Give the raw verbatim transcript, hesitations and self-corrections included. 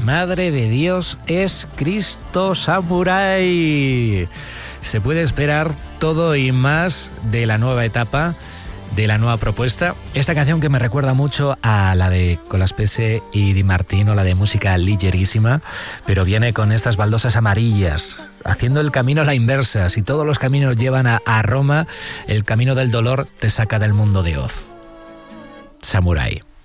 Madre de Dios es Cristo Samurai. Se puede esperar todo y más de la nueva etapa, de la nueva propuesta. Esta canción que me recuerda mucho a la de Colaspese y Di Martino, la de música ligerísima, pero viene con estas baldosas amarillas, haciendo el camino a la inversa. Si todos los caminos llevan a, a Roma, el camino del dolor te saca del mundo de Oz. Samurai.